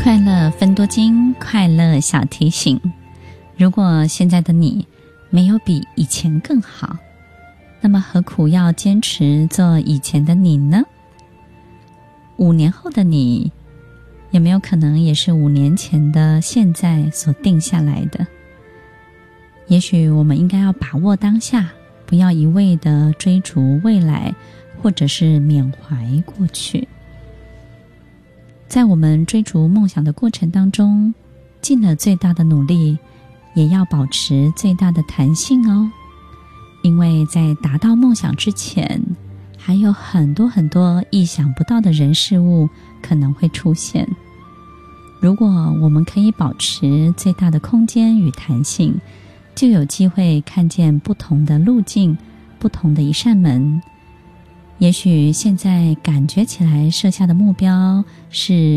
快乐分多金，快乐小提醒。如果现在的你没有比以前更好，那么何苦要坚持做以前的你呢？5年后的你，有没有可能也是5年前的现在所定下来的？也许我们应该要把握当下，不要一味的追逐未来，或者是缅怀过去。在我们追逐梦想的过程当中，尽了最大的努力，也要保持最大的弹性哦。因为在达到梦想之前，还有很多很多意想不到的人事物可能会出现。如果我们可以保持最大的空间与弹性，就有机会看见不同的路径，不同的一扇门。也许现在感觉起来设下的目标是